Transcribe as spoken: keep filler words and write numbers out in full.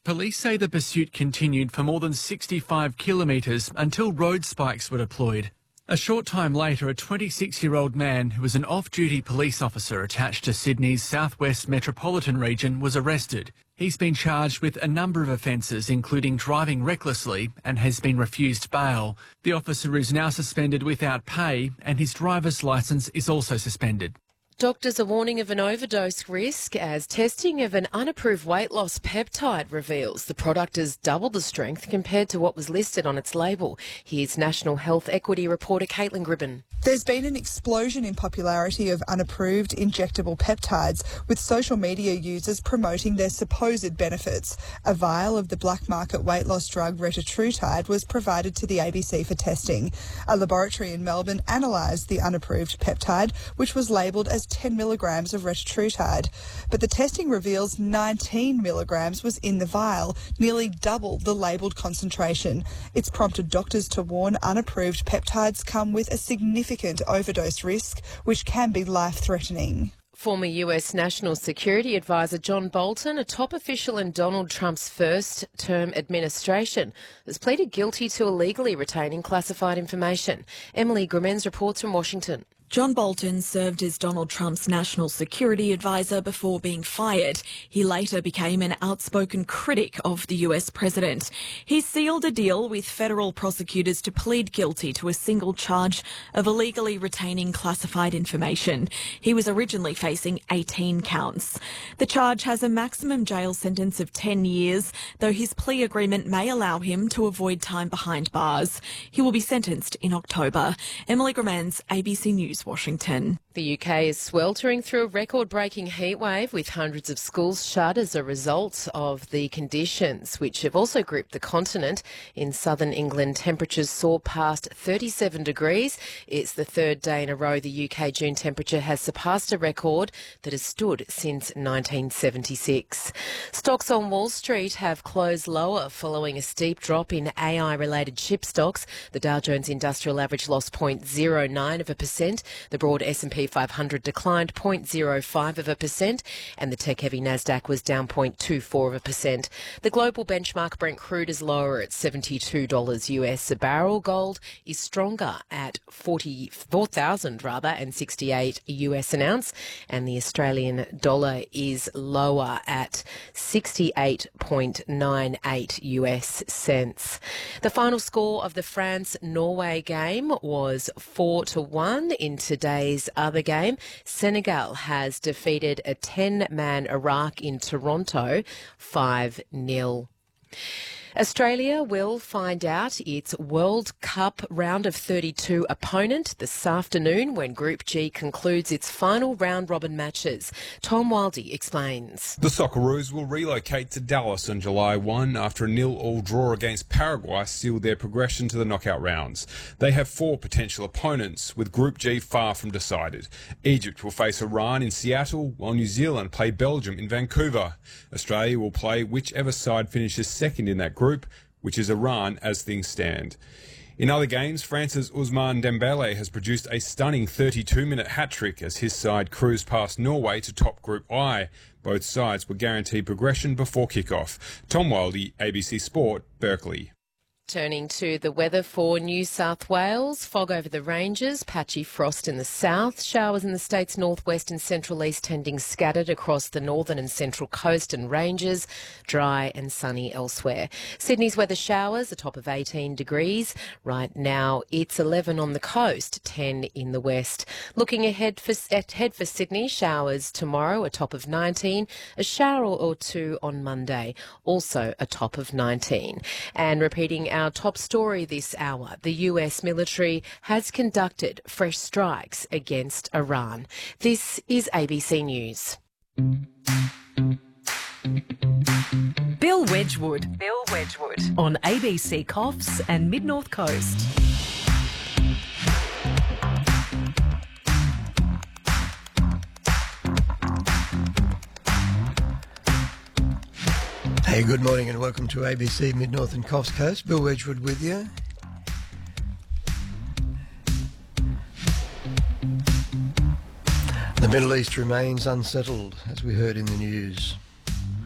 Police say the pursuit continued for more than sixty-five kilometres until road spikes were deployed. A short time later, a twenty-six-year-old man who was an off-duty police officer attached to Sydney's southwest metropolitan region was arrested. He's been charged with a number of offences, including driving recklessly, and has been refused bail. The officer is now suspended without pay, and his driver's licence is also suspended. Doctors are warning of an overdose risk as testing of an unapproved weight loss peptide reveals the product is double the strength compared to what was listed on its label. Here's National Health Equity reporter Caitlin Gribben. There's been an explosion in popularity of unapproved injectable peptides, with social media users promoting their supposed benefits. A vial of the black market weight loss drug retatrutide was provided to the A B C for testing. A laboratory in Melbourne analysed the unapproved peptide, which was labelled as ten milligrams of retatrutide. But the testing reveals nineteen milligrams was in the vial, nearly double the labelled concentration. It's prompted doctors to warn unapproved peptides come with a significant overdose risk, which can be life-threatening. Former U S National Security Advisor John Bolton, a top official in Donald Trump's first-term administration, has pleaded guilty to illegally retaining classified information. Emily Grimmens reports from Washington. John Bolton served as Donald Trump's national security advisor before being fired. He later became an outspoken critic of the U S president. He sealed a deal with federal prosecutors to plead guilty to a single charge of illegally retaining classified information. He was originally facing eighteen counts. The charge has a maximum jail sentence of ten years, though his plea agreement may allow him to avoid time behind bars. He will be sentenced in October. Emily Grimmens, A B C News, Washington. The U K is sweltering through a record-breaking heatwave with hundreds of schools shut as a result of the conditions, which have also gripped the continent. In southern England, temperatures soar past thirty-seven degrees. It's the third day in a row the U K June temperature has surpassed a record that has stood since nineteen seventy-six. Stocks on Wall Street have closed lower following a steep drop in A I-related chip stocks. The Dow Jones Industrial Average lost zero point zero nine of a percent. The broad S and P five hundred declined zero point zero five of a percent, and the tech-heavy Nasdaq was down zero point two four of a percent. The global benchmark Brent crude is lower at seventy-two dollars U S a barrel. Gold is stronger at forty-four thousand rather and sixty-eight U S an ounce, and the Australian dollar is lower at sixty-eight point nine eight U S cents. The final score of the France-Norway game was four to one. In today's other game, Senegal has defeated a ten-man Iraq in Toronto five nil. Australia will find out its World Cup round of thirty-two opponent this afternoon when Group G concludes its final round-robin matches. Tom Wildey explains. The Socceroos will relocate to Dallas on July first after a nil-all draw against Paraguay sealed their progression to the knockout rounds. They have four potential opponents, with Group G far from decided. Egypt will face Iran in Seattle, while New Zealand play Belgium in Vancouver. Australia will play whichever side finishes second in that group, which is Iran as things stand. In other games, France's Ousmane Dembele has produced a stunning thirty-two minute hat-trick as his side cruised past Norway to top Group I. Both sides were guaranteed progression before kick-off. Tom Wildey, A B C Sport, Berkeley. Turning to the weather for New South Wales, fog over the ranges, patchy frost in the south, showers in the state's northwest and central east tending scattered across the northern and central coast and ranges, dry and sunny elsewhere. Sydney's weather showers, a top of eighteen degrees. Right now it's eleven on the coast, ten in the west. Looking ahead for, ahead for Sydney, showers tomorrow, a top of nineteen, a shower or two on Monday, also a top of nineteen. And repeating our top story this hour, the U S military has conducted fresh strikes against Iran. This is A B C News. Bill Wedgwood. Bill Wedgwood. On A B C Coffs and Mid-North Coast. Hey, good morning and welcome to A B C Mid-North and Coffs Coast. Bill Wedgwood with you. The Middle East remains unsettled, as we heard in the news.